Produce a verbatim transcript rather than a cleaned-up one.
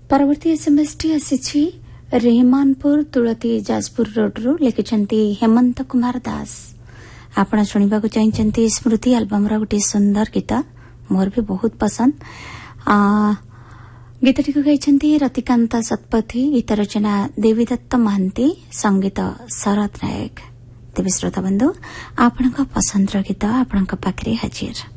परवर्ती SMS T आसी रेहमानपुर तुलती Jajpur road रु लिखिछंती हेमंत कुमार दास। आपण सुनिबा को चाहिए स्मृति एल्बम रा गोटे सुंदर गीत मोर भी बहुत पसंद। गीतटी को गाइछंती रतिकांत सतपथी, गीत रचना देवीदत्त महांती, संगीत शरद नायक। तेबे श्रोता बंधु आपण पसंद गीत आपण पाखरे हाजिर।